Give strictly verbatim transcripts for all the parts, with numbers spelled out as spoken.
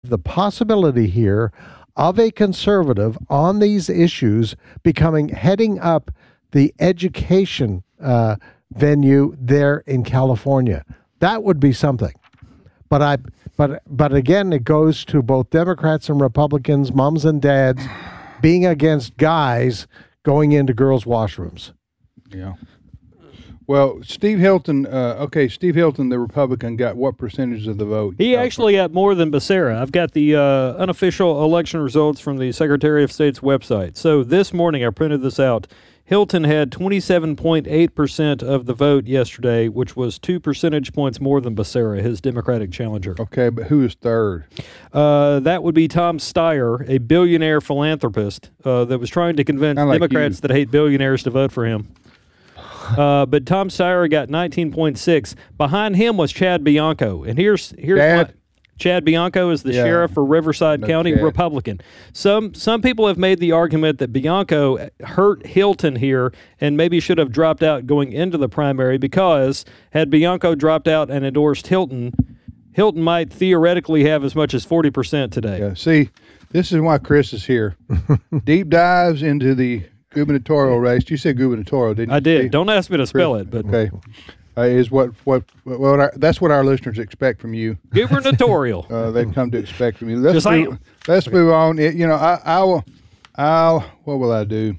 the possibility here of a conservative on these issues becoming heading up the education uh, venue there in California. That would be something. But I, but but again, it goes to both Democrats and Republicans, moms and dads, being against guys going into girls' washrooms. Yeah. Well, Steve Hilton, uh, okay, Steve Hilton, the Republican, got what percentage of the vote? He actually got more than Becerra. I've got the uh, unofficial election results from the Secretary of State's website. So this morning, I printed this out. Hilton had twenty-seven point eight percent of the vote yesterday, which was two percentage points more than Becerra, his Democratic challenger. Okay, but who is third? Uh, that would be Tom Steyer, a billionaire philanthropist uh, that was trying to convince like Democrats you. that hate billionaires to vote for him. Uh, but Tom Steyer got nineteen point six. Behind him was Chad Bianco. And here's here's Chad? what Chad Bianco is the Yeah. sheriff for Riverside No County, Chad. Republican. Some some people have made the argument that Bianco hurt Hilton here and maybe should have dropped out going into the primary, because had Bianco dropped out and endorsed Hilton, Hilton might theoretically have as much as forty percent today. Yeah, see, this is why Chris is here. Deep dives into the gubernatorial race. You said gubernatorial, didn't you? I did. Steve? Don't ask me to spell it, but Okay. Uh, is what what what our, that's what our listeners expect from you. gubernatorial. Uh, they've come to expect from you. Let's Just move, saying. let's move on. It, you know, I, I will. I'll. What will I do?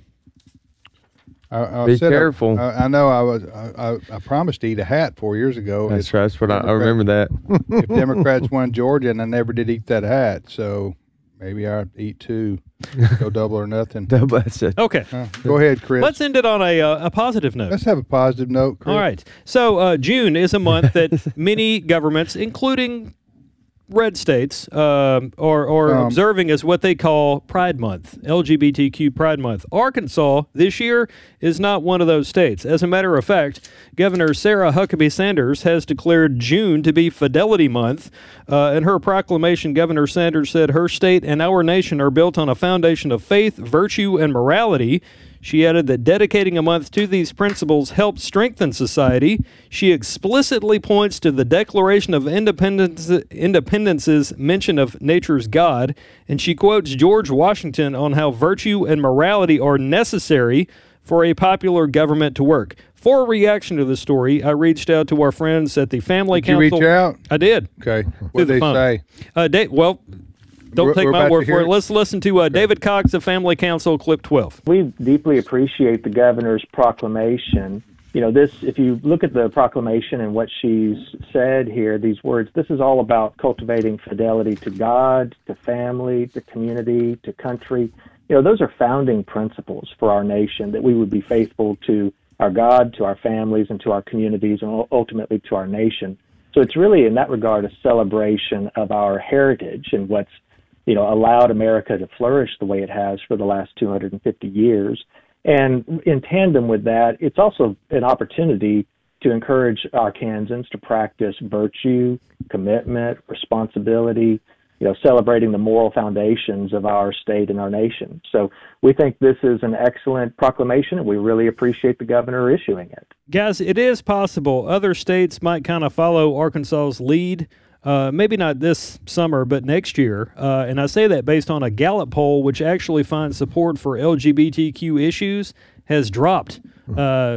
I, I'll Be set up- careful. I, I know. I was. I, I, I promised to eat a hat four years ago. That's if, right. That's what I, I Democrat- remember that. if Democrats won Georgia, and I never did eat that hat, so maybe I'll eat two. Go double or nothing. That's it. Okay. Uh, go ahead, Chris. Let's end it on a, uh, a positive note. Let's have a positive note, Chris. All right. So uh, June is a month that many governments, including red states, um, are, are Um, observing as what they call Pride Month, L G B T Q Pride Month. Arkansas this year is not one of those states. As a matter of fact, Governor Sarah Huckabee Sanders has declared June to be Fidelity Month. Uh, in her proclamation, Governor Sanders said her state and our nation are built on a foundation of faith, virtue, and morality. She added that dedicating a month to these principles helps strengthen society. She explicitly points to the Declaration of Independence, Independence's mention of nature's God, and she quotes George Washington on how virtue and morality are necessary for a popular government to work. For a reaction to the story, I reached out to our friends at the Family Did you Council. reach out? I did. Okay. Through What did the they phone. say? Uh, Dave, well, don't We're- take we're my about word to for hear it. it? Let's listen to uh, David Cox of Family Council, clip twelve. We deeply appreciate the governor's proclamation. You know, this, if you look at the proclamation and what she's said here, these words, this is all about cultivating fidelity to God, to family, to community, to country. You know, those are founding principles for our nation, that we would be faithful to our God, to our families, and to our communities, and ultimately to our nation. So it's really, in that regard, a celebration of our heritage and what's, you know, allowed America to flourish the way it has for the last two hundred fifty years. And in tandem with that, it's also an opportunity to encourage Arkansans to practice virtue, commitment, responsibility, you know, celebrating the moral foundations of our state and our nation. So we think this is an excellent proclamation, and we really appreciate the governor issuing it. Guys, it is possible other states might kind of follow Arkansas's lead. Uh, maybe not this summer, but next year. Uh, and I say that based on a Gallup poll, which actually finds support for L G B T Q issues has dropped uh,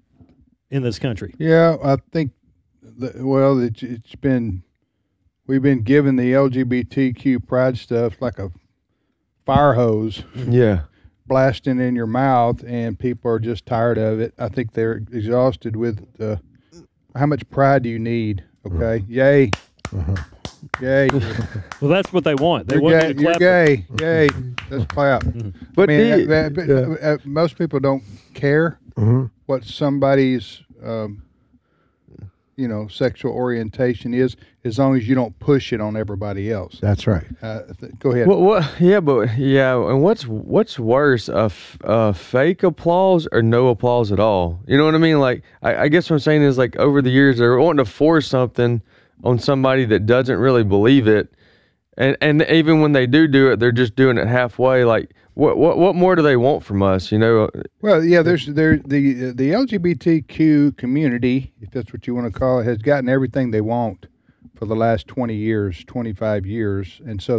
in this country. Yeah, I think, the, well, it's, it's been, we've been given the L G B T Q pride stuff like a fire hose Yeah. blasting in your mouth, and people are just tired of it. I think they're exhausted with uh, how much pride do you need? Okay, yay. Yay. Well, that's what they want. They You're want gay. you to You're clap. gay. Yay. Let's clap. But I mean, do you- uh, but, uh, uh, most people don't care what somebody's, um, you know, sexual orientation is, as long as you don't push it on everybody else. That's right. Uh, th- go ahead. What, what? Yeah, but yeah, and what's what's worse, a, f- a fake applause or no applause at all? You know what I mean? Like, I, I guess what I'm saying is, like, over the years they're wanting to force something on somebody that doesn't really believe it, and and even when they do do it, they're just doing it halfway. Like, what what what more do they want from us? You know? Well, yeah, there's there the the L G B T Q community, if that's what you want to call it, has gotten everything they want for the last twenty years, twenty-five years, and so